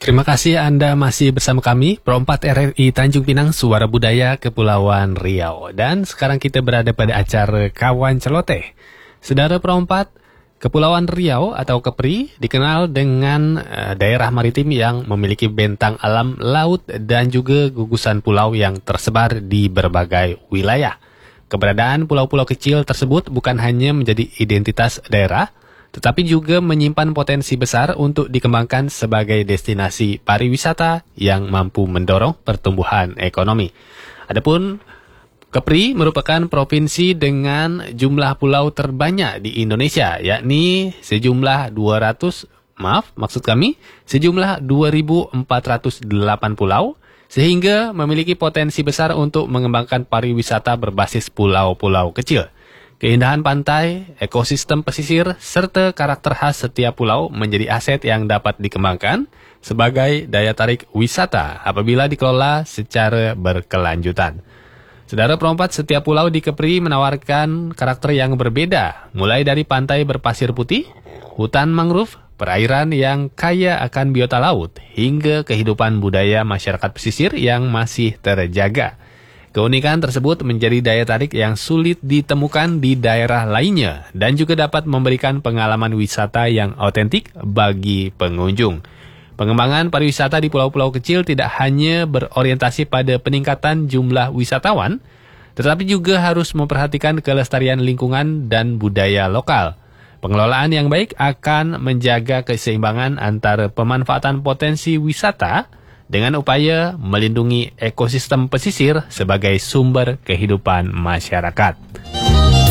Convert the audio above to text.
Terima kasih Anda masih bersama kami, Pro 4 RRI Tanjung Pinang, Suara Budaya Kepulauan Riau. Dan sekarang kita berada pada acara Kawan Celoteh. Saudara Pro 4, Kepulauan Riau atau Kepri dikenal dengan daerah maritim yang memiliki bentang alam laut dan juga gugusan pulau yang tersebar di berbagai wilayah. Keberadaan pulau-pulau kecil tersebut bukan hanya menjadi identitas daerah, tetapi juga menyimpan potensi besar untuk dikembangkan sebagai destinasi pariwisata yang mampu mendorong pertumbuhan ekonomi. Adapun Kepri merupakan provinsi dengan jumlah pulau terbanyak di Indonesia, yakni sejumlah 2.408 pulau, sehingga memiliki potensi besar untuk mengembangkan pariwisata berbasis pulau-pulau kecil. Keindahan pantai, ekosistem pesisir, serta karakter khas setiap pulau menjadi aset yang dapat dikembangkan sebagai daya tarik wisata apabila dikelola secara berkelanjutan. Saudara perompat, setiap pulau di Kepri menawarkan karakter yang berbeda, mulai dari pantai berpasir putih, hutan mangrove, perairan yang kaya akan biota laut, hingga kehidupan budaya masyarakat pesisir yang masih terjaga. Keunikan tersebut menjadi daya tarik yang sulit ditemukan di daerah lainnya dan juga dapat memberikan pengalaman wisata yang autentik bagi pengunjung. Pengembangan pariwisata di pulau-pulau kecil tidak hanya berorientasi pada peningkatan jumlah wisatawan, tetapi juga harus memperhatikan kelestarian lingkungan dan budaya lokal. Pengelolaan yang baik akan menjaga keseimbangan antara pemanfaatan potensi wisata dengan upaya melindungi ekosistem pesisir sebagai sumber kehidupan masyarakat.